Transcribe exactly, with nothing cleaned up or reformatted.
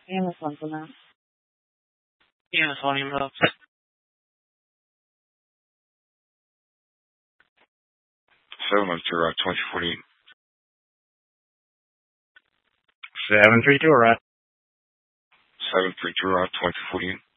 Amazon po na. Amazon inbox. seven one two, Route twenty forty-eight. seven three two, right? seven three two, Route twenty forty-eight.